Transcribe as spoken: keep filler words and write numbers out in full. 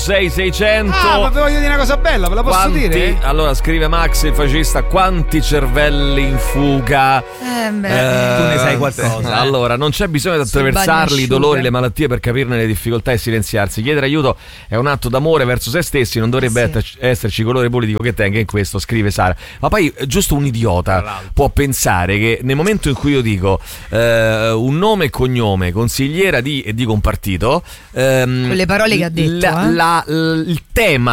sei seicento. Ah, ma vi voglio dire una cosa bella, ve la posso quanti, dire? Allora scrive Max il fascista, quanti cervelli in fuga. Eh, beh. Eh, tu ne sai qualcosa. Eh. Allora, non c'è bisogno di attraversarli i dolori, le malattie per capirne le difficoltà e silenziarsi. Chiedere aiuto è un atto d'amore verso se stessi, non dovrebbe sì. esserci colore politico che tenga in questo, scrive Sara. Ma poi giusto un idiota può pensare che nel momento in cui io dico eh, un nome e cognome, consigliera di, e dico un partito, ehm, quelle parole che ha detto, la, eh? la, l, il tema